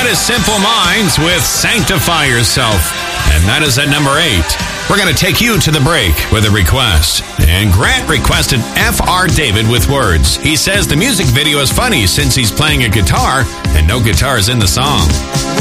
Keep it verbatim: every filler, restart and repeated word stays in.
That is Simple Minds with Sanctify Yourself. And that is at number eight. We're going to take you to the break with a request. And Grant requested F R David with Words. He says the music video is funny since he's playing a guitar and no guitars in the song.